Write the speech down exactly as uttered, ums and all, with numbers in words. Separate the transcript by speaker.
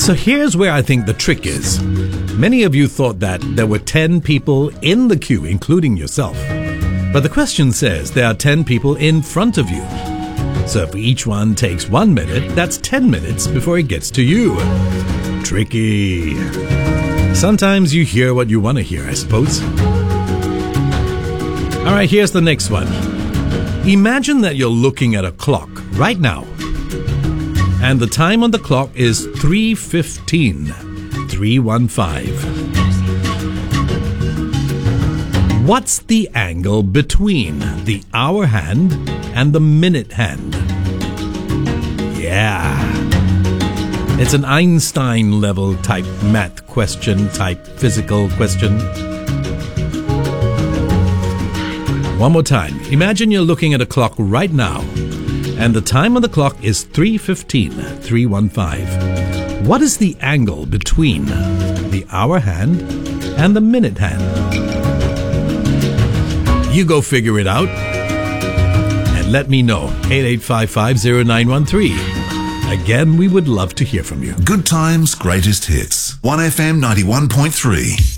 Speaker 1: So here's where I think the trick is. Many of you thought that there were ten people in the queue, including yourself. But the question says there are ten people in front of you. So if each one takes one minute, that's ten minutes before it gets to you. Tricky. Sometimes you hear what you want to hear, I suppose. All right, here's the next one. Imagine that you're looking at a clock right now. And the time on the clock is three fifteen, three fifteen. What's the angle between the hour hand and the minute hand? Yeah. It's an Einstein level type math question, type physical question. One more time. Imagine you're looking at a clock right now, and the time on the clock is three fifteen, three fifteen. What is the angle between the hour hand and the minute hand? You go figure it out and let me know. eight eight five five zero nine one three. Again, we would love to hear from you.
Speaker 2: Good times, greatest hits. one F M ninety-one point three.